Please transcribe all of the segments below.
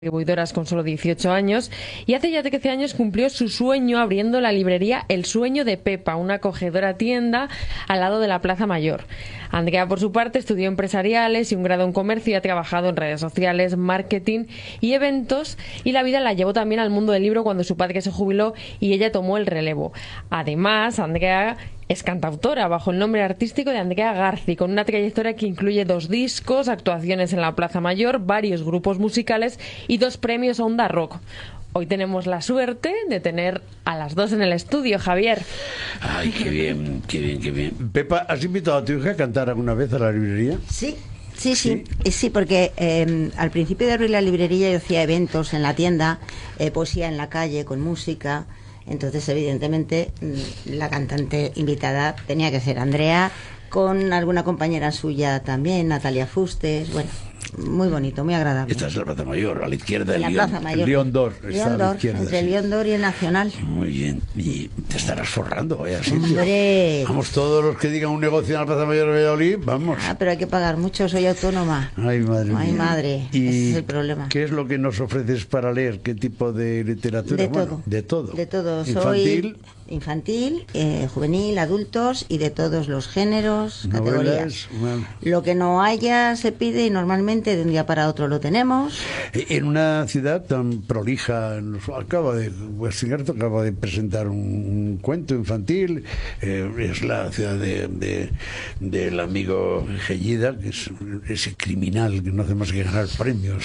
Distribuidoras con solo 18 años, y hace ya 13 años cumplió su sueño abriendo la librería El Sueño de Pepa, una acogedora tienda al lado de la Plaza Mayor. Andrea, por su parte, estudió empresariales y un grado en comercio y ha trabajado en redes sociales, marketing y eventos, y la vida la llevó también al mundo del libro cuando su padre se jubiló y ella tomó el relevo. Además, Andrea es cantautora bajo el nombre artístico de Andrea Garci, con una trayectoria que incluye 2 discos, actuaciones en la Plaza Mayor, varios grupos musicales y 2 premios Onda Rock. Hoy tenemos la suerte de tener a las 2 en el estudio, Javier. Ay, qué bien, qué bien, qué bien. Pepa, ¿has invitado a tu hija a cantar alguna vez a la librería? Sí. Sí, porque al principio de abrir la librería yo hacía eventos en la tienda, poesía en la calle con música. Entonces, evidentemente, la cantante invitada tenía que ser Andrea, con alguna compañera suya también, Natalia Fustes. Bueno, muy bonito, muy agradable. Esta es la Plaza Mayor, a la izquierda del León d'Or. Entre el León d'Or y el Nacional. Muy bien, y te estarás forrando, vaya sitio. ¡Hombre! Vamos, todos los que digan un negocio en la Plaza Mayor de Valladolid, vamos. Ah, pero hay que pagar mucho, soy autónoma. Ay, madre mía. Ay, madre, ¿Y ese es el problema. qué es lo que nos ofreces para leer? ¿Qué tipo de literatura? De todo. De todo. De todo. ¿Infantil? Infantil, juvenil, adultos y de todos los géneros, Novelas, categorías. Bueno. Lo que no haya se pide y normalmente de un día para otro lo tenemos. En una ciudad tan prolija, acaba de presentar un cuento infantil, es la ciudad del amigo Gellida, que es ese criminal que no hace más que ganar premios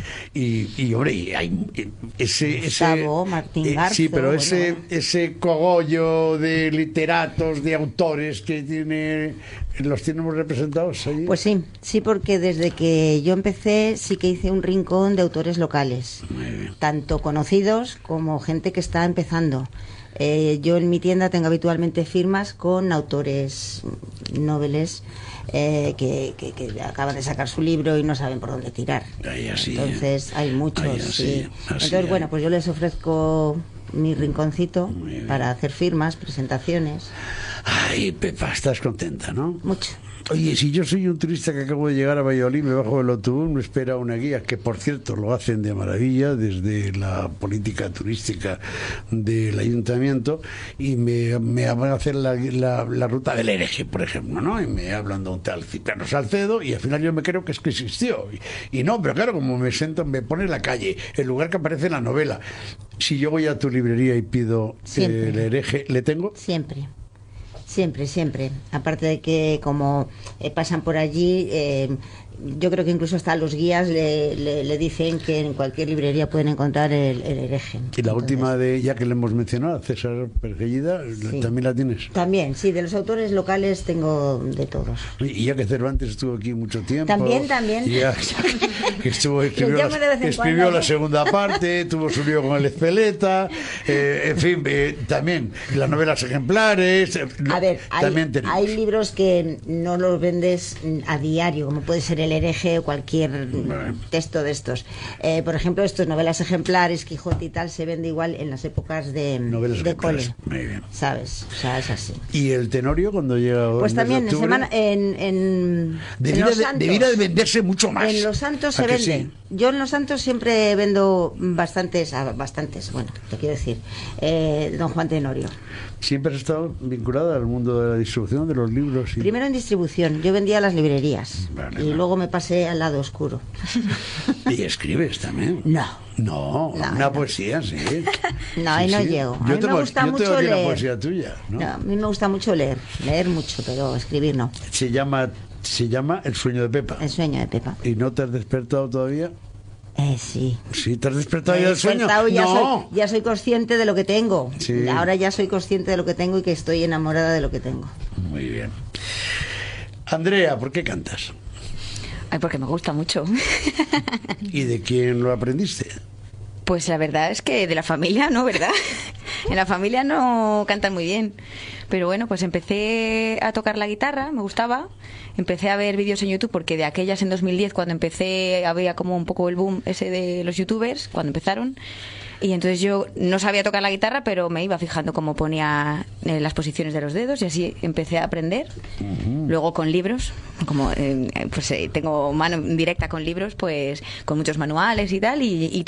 y hombre, hay ese Gustavo Martín Garzo, sí, pero ese cogollo de literatos, de autores que los tenemos representados allí. Pues sí, porque desde que yo empecé sí que hice un rincón de autores locales, tanto conocidos como gente que está empezando. Yo en mi tienda tengo habitualmente firmas con autores noveles que acaban de sacar su libro y no saben por dónde tirar. Entonces hay muchos. Entonces, bueno, pues yo les ofrezco mi rinconcito para hacer firmas, presentaciones. Ay, Pepa, estás contenta, ¿no? Mucho. Oye, si yo soy un turista que acabo de llegar a Valladolid, me bajo del autobús, me espera una guía, que por cierto lo hacen de maravilla desde la política turística del ayuntamiento, y me van a hacer la ruta del hereje, por ejemplo, ¿no? Y me hablan de un tal Cipriano Salcedo, y al final yo me creo que es que existió. Y no, pero claro, como me pone la calle, el lugar que aparece en la novela. Si yo voy a tu librería y pido el hereje, ¿le tengo? Siempre. Aparte de que como pasan por allí, yo creo que incluso hasta los guías le dicen que en cualquier librería pueden encontrar el hereje. Y la última ya que le hemos mencionado, César Pergellida, sí. ¿También la tienes? También, sí, de los autores locales tengo de todos. Y ya que Cervantes estuvo aquí mucho tiempo. También. Ya que escribió la segunda parte, tuvo su lío con el Ezpeleta, en fin, también las novelas ejemplares. A ver, hay libros que no los vendes a diario, como puede ser El hereje o cualquier texto de estos. Por ejemplo, estos novelas ejemplares, Quijote y tal, se vende igual en las épocas de cole. Muy bien. ¿Sabes? O sea, es así. ¿Y el Tenorio cuando llega? Pues también debiera de venderse mucho más. En Los Santos se vende. Sí? Yo en Los Santos siempre vendo bastantes, bueno, te quiero decir, Don Juan Tenorio. ¿Siempre has estado vinculada al mundo de la distribución de los libros? Primero en distribución, yo vendía a las librerías y luego me pasé al lado oscuro. ¿Y escribes también? No, una poesía, sí. No, ahí no llego. A mí me gusta mucho leer. Una poesía tuya, ¿no? A mí me gusta mucho leer mucho, pero escribir no. Se llama El Sueño de Pepa. El Sueño de Pepa. ¿Y no te has despertado todavía? Sí. ¿Sí? ¿Te has despertado ya del sueño? Ya soy consciente de lo que tengo. Sí. Ahora ya soy consciente de lo que tengo y que estoy enamorada de lo que tengo. Muy bien. Andrea, ¿por qué cantas? Ay, porque me gusta mucho. ¿Y de quién lo aprendiste? Pues la verdad es que de la familia no, ¿verdad? En la familia no cantan muy bien. Pero bueno, pues empecé a tocar la guitarra, me gustaba. Empecé a ver vídeos en YouTube porque de aquellas en 2010, cuando empecé, había como un poco el boom ese de los youtubers, cuando empezaron. Y entonces yo no sabía tocar la guitarra, pero me iba fijando cómo ponía las posiciones de los dedos y así empecé a aprender. Luego con libros, como tengo mano directa con libros, pues con muchos manuales y tal, y